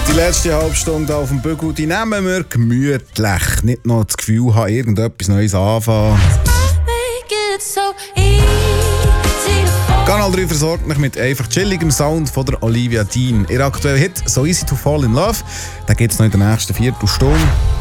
Die letzte halbe Stunde auf dem Bügel, die nehmen wir gemütlich. Nicht noch das Gefühl haben, irgendetwas Neues anfangen. Kanal 3 versorgt mich mit einfach chilligem Sound von der Olivia Dean. Ihr aktueller Hit «So Easy to Fall in Love», den gibt es noch in der nächsten Viertelstunde.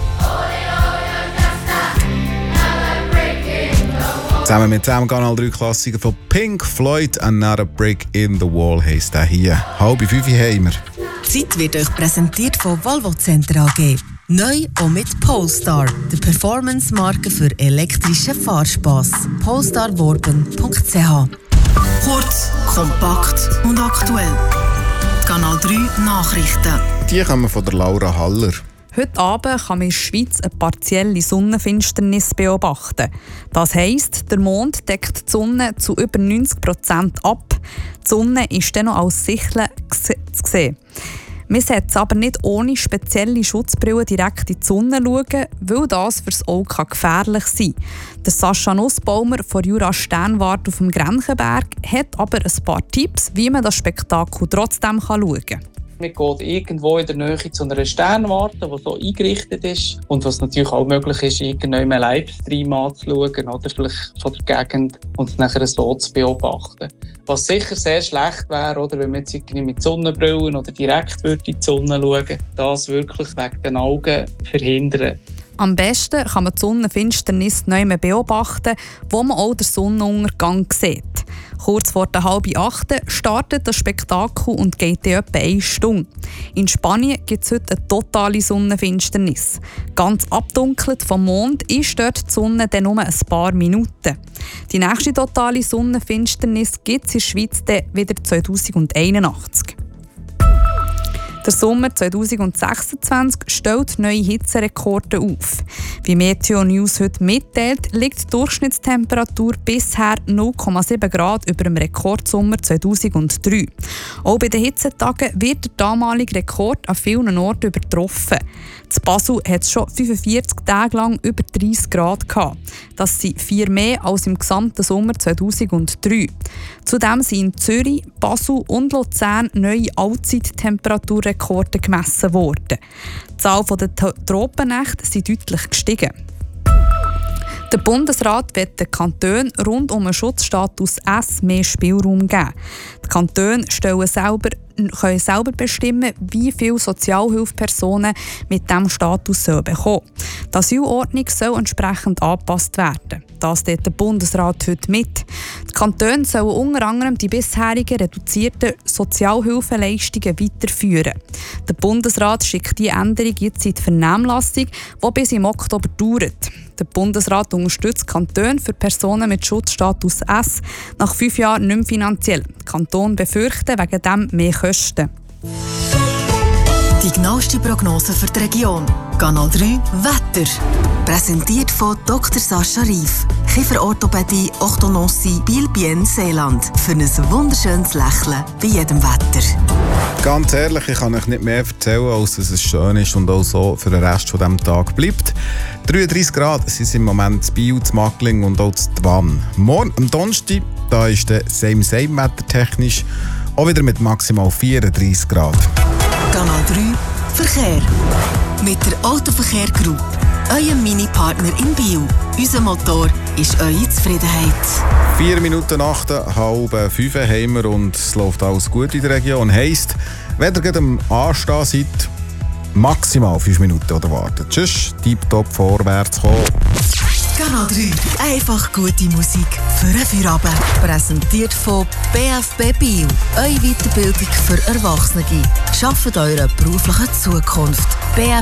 Zusammen mit dem Kanal 3 Klassiker von Pink Floyd «Another Brick in the Wall» heisst der hier. 4:30 haben wir. Die Zeit wird euch präsentiert von Volvo Center AG. Neu auch mit Polestar, der Performance-Marke für elektrischen Fahrspass. polestarwarpen.ch. Kurz, kompakt und aktuell. Kanal 3 Nachrichten. Die kommen von der Laura Haller. Heute Abend kann man in der Schweiz eine partielle Sonnenfinsternis beobachten. Das heisst, der Mond deckt die Sonne zu über 90% ab. Die Sonne ist dann noch als sichtlich zu sehen. Wir sollten aber nicht ohne spezielle Schutzbrille direkt in die Sonne schauen, weil das für das Auge gefährlich sein kann. Der Sascha Nussbaumer von Jura Sternwarte auf dem Grenchenberg hat aber ein paar Tipps, wie man das Spektakel trotzdem schauen kann. Man geht irgendwo in der Nähe zu einer Sternwarte, die so eingerichtet ist. Und was natürlich auch möglich ist, irgendeinen Livestream anzuschauen oder vielleicht von der Gegend und es nachher so zu beobachten. Was sicher sehr schlecht wäre, oder, wenn man jetzt irgendwie mit Sonnenbrillen oder direkt in die Sonne schauen, das wirklich wegen den Augen verhindern. Am besten kann man die Sonnenfinsternis neu beobachten, wo man auch den Sonnenuntergang sieht. Kurz vor der 7:30 startet das Spektakel und geht etwa 1 Stunde. In Spanien gibt es heute eine totale Sonnenfinsternis. Ganz abdunkelt vom Mond ist dort die Sonne dann nur ein paar Minuten. Die nächste totale Sonnenfinsternis gibt es in der Schweiz dann wieder 2081. Der Sommer 2026 stellt neue Hitzerekorde auf. Wie Meteo News heute mitteilt, liegt die Durchschnittstemperatur bisher 0,7 Grad über dem Rekordsommer 2003. Auch bei den Hitzetagen wird der damalige Rekord an vielen Orten übertroffen. In Basel hat es schon 45 Tage lang über 30 Grad gehabt. Das sind 4 mehr als im gesamten Sommer 2003. Zudem sind in Zürich, Basel und Luzern neue Allzeittemperaturrekorde gemessen worden. Die Zahl der Tropennächte ist deutlich gestiegen. Der Bundesrat wird den Kantonen rund um den Schutzstatus S mehr Spielraum geben. Die Kantone können selber bestimmen, wie viele Sozialhilfepersonen mit diesem Status bekommen sollen. Die Asylordnung soll entsprechend angepasst werden. Das teilt der Bundesrat heute mit. Die Kantone sollen unter anderem die bisherigen reduzierten Sozialhilfeleistungen weiterführen. Der Bundesrat schickt diese Änderung jetzt in die Vernehmlassung, die bis im Oktober dauert. Der Bundesrat unterstützt die Kantone für Personen mit Schutzstatus S nach 5 Jahren nicht mehr finanziell. Die Kantone befürchten wegen dem mehr Kosten. Die genaueste Prognose für die Region. Kanal 3 Wetter. Präsentiert von Dr. Sascha Rief. Kieferorthopädie, Orthodontie, Biel-Bien, Seeland. Für ein wunderschönes Lächeln bei jedem Wetter. Ganz ehrlich, ich kann euch nicht mehr erzählen, als dass es schön ist und auch so für den Rest von diesem Tag bleibt. 33 Grad sind im Moment in Biel, in Magling und auch in Twann. Morgen am Donnerstag, da ist der same wettertechnisch, auch wieder mit maximal 34 Grad. Kanal 3 Verkehr. Mit der Autoverkehr Group. Eurem Mini-Partner in Biel. Unser Motor ist eure Zufriedenheit. 4 Minuten nach 4:30 haben wir und es läuft alles gut in der Region. Heisst, wenn ihr gerade am Anstehen seid, maximal 5 Minuten oder warten. Tschüss, tipptopp vorwärts kommen. Kanal 3. Einfach gute Musik für einen Feierabend. Präsentiert von BFB Biel. Eure Weiterbildung für Erwachsene. Schafft eure berufliche Zukunft.